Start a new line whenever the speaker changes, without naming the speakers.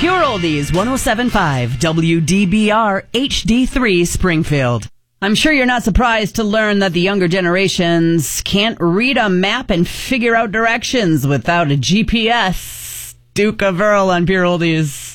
Pure Oldies 107.5 WDBR HD3 Springfield. I'm sure you're not surprised to learn that the younger generations can't read a map and figure out directions without a GPS. Duke of Earl on Pure Oldies.